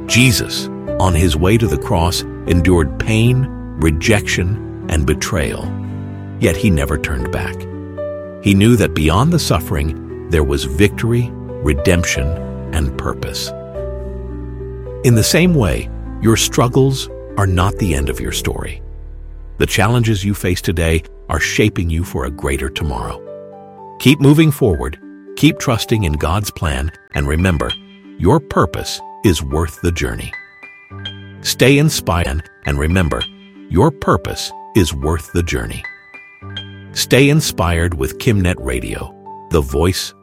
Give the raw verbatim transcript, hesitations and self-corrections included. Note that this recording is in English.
Jesus, on his way to the cross, endured pain, rejection, and betrayal. Yet he never turned back. He knew that beyond the suffering, there was victory, redemption, and purpose. In the same way, your struggles are not the end of your story. The challenges you face today are shaping you for a greater tomorrow. Keep moving forward, keep trusting in God's plan, and remember, your purpose is worth the journey. Stay inspired, and remember, your purpose is worth the journey. Stay inspired with KimNet Radio, the voice